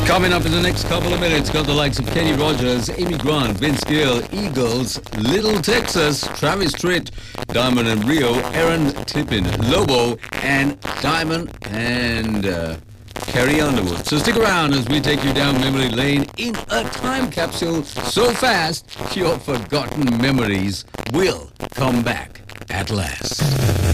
Coming up in the next couple of minutes, got the likes of Kenny Rogers, Amy Grant, Vince Gill, Eagles, Little Texas, Travis Tritt, Diamond and Rio, Aaron Tippin, Lobo, and Diamond and Carrie Underwood. So stick around as we take you down memory lane in a time capsule so fast your forgotten memories will come back at last.